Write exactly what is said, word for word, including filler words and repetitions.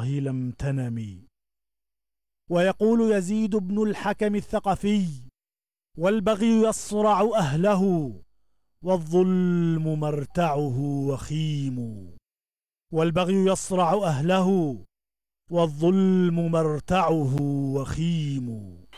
الله لم تنم. ويقول يزيد بن الحكم الثقفي: والبغي يصرع أهله والظلم مرتعه وخيم. والبغي يصرع أهله والظلم مرتعه وخيم.